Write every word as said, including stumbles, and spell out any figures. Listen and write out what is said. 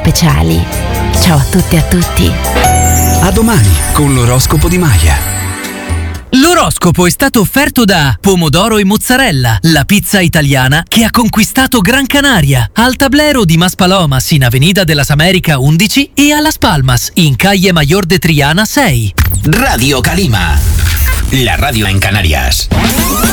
speciali. Ciao a tutti e a tutti. A domani con l'oroscopo di Maya. L'oroscopo è stato offerto da Pomodoro e Mozzarella, la pizza italiana che ha conquistato Gran Canaria, al Tablero di Maspalomas in Avenida de las Américas undici e a Las Palmas in Calle Mayor de Triana sei. Radio Calima, la radio en Canarias.